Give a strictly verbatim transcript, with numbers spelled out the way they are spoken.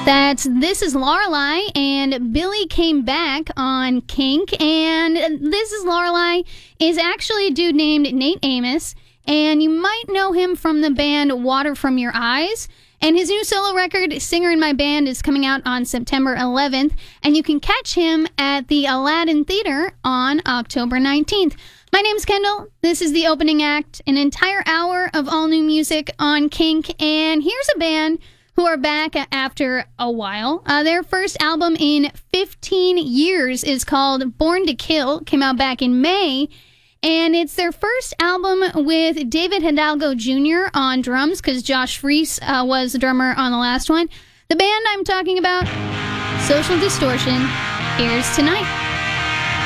That's This Is Lorelei, and Billy came back on Kink, and This Is Lorelei is actually a dude named Nate Amos, and you might know him from the band Water From Your Eyes, and his new solo record, Singer in My Band, is coming out on September eleventh, and you can catch him at the Aladdin Theater on October nineteenth. My name's Kendall. This is the opening act, an entire hour of all new music on Kink, and here's a band who are back after a while. Uh, their first album in fifteen years is called Born to Kill, came out back in May, and it's their first album with David Hidalgo Junior on drums, because Josh Freese uh, was the drummer on the last one. The band I'm talking about, Social Distortion, here's Tonight.